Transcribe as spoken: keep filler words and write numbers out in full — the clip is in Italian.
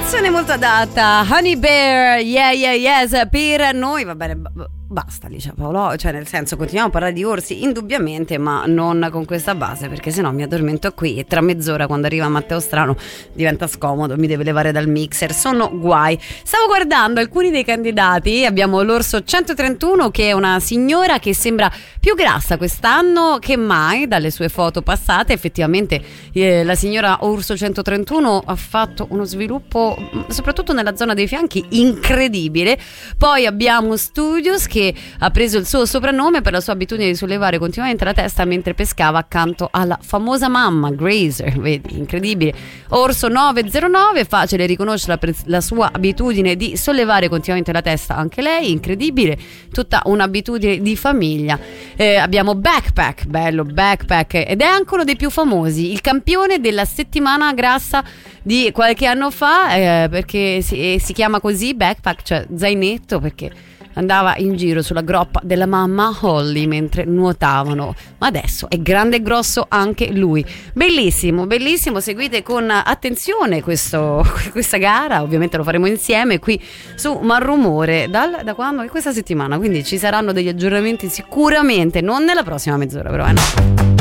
Canzone molto adatta, Honey Bear, yeah yeah yes, per noi va bene. Basta, Licia Paolo, cioè nel senso continuiamo a parlare di orsi indubbiamente, ma non con questa base, perché sennò mi addormento qui e tra mezz'ora quando arriva Matteo Strano diventa scomodo, mi deve levare dal mixer, sono guai. Stavo guardando alcuni dei candidati, abbiamo l'orso centotrentuno che è una signora che sembra più grassa quest'anno che mai dalle sue foto passate, effettivamente eh, la signora orso centotrentuno ha fatto uno sviluppo soprattutto nella zona dei fianchi incredibile. Poi abbiamo Studios che ha preso il suo soprannome per la sua abitudine di sollevare continuamente la testa mentre pescava accanto alla famosa mamma Grazer, vedi, incredibile. Orso novecentonove, facile riconoscere la, la sua abitudine di sollevare continuamente la testa, anche lei, incredibile, tutta un'abitudine di famiglia. Eh, abbiamo Backpack, bello Backpack, ed è anche uno dei più famosi, il campione della settimana grassa di qualche anno fa, eh, perché si, si chiama così Backpack, cioè zainetto, perché andava in giro sulla groppa della mamma Holly mentre nuotavano, ma adesso è grande e grosso anche lui. Bellissimo, bellissimo, seguite con attenzione questo, questa gara, ovviamente lo faremo insieme qui su Malrumore dal, da quando? Questa settimana, quindi ci saranno degli aggiornamenti sicuramente, non nella prossima mezz'ora però, eh no.